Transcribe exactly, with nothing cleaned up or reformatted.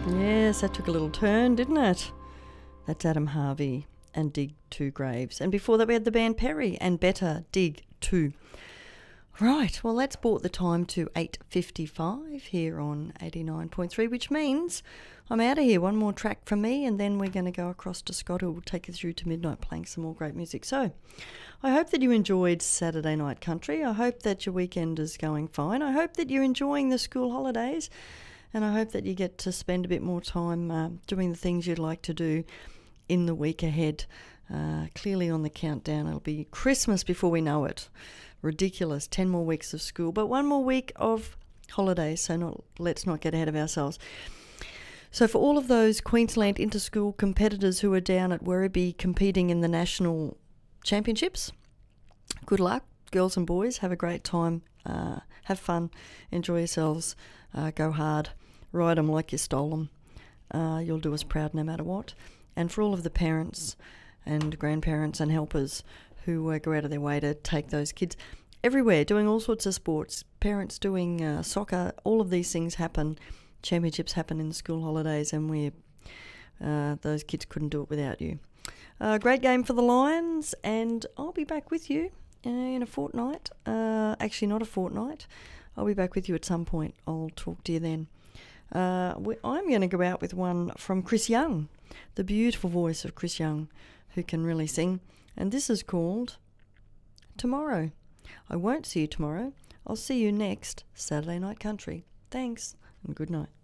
Yes, that took a little turn, didn't it? That's Adam Harvey and Dig Two Graves. And before that we had the band Perry and Better Dig Two. Right, well that's brought the time to eight fifty-five here on eighty-nine point three, which means I'm out of here. One more track from me and then we're going to go across to Scott, who will take us through to midnight playing some more great music. So I hope that you enjoyed Saturday Night Country. I hope that your weekend is going fine. I hope that you're enjoying the school holidays, and I hope that you get to spend a bit more time uh, doing the things you'd like to do in the week ahead. Uh, clearly on the countdown, it'll be Christmas before we know it. Ridiculous, ten more weeks of school, but one more week of holidays, so not, let's not get ahead of ourselves. So for all of those Queensland inter-school competitors who are down at Werribee competing in the national championships, good luck, girls and boys. Have a great time, uh, have fun, enjoy yourselves, uh, go hard, ride them like you stole them. Uh, you'll do us proud no matter what. And for all of the parents and grandparents and helpers who uh, go out of their way to take those kids everywhere, doing all sorts of sports, parents doing uh, soccer, all of these things happen. Championships happen in the school holidays, and we uh, those kids couldn't do it without you. Uh, great game for the Lions, and I'll be back with you uh, in a fortnight. Uh, actually, not a fortnight. I'll be back with you at some point. I'll talk to you then. Uh, we, I'm going to go out with one from Chris Young, the beautiful voice of Chris Young, who can really sing. And this is called Tomorrow. I won't see you tomorrow. I'll see you next Saturday Night Country. Thanks and good night.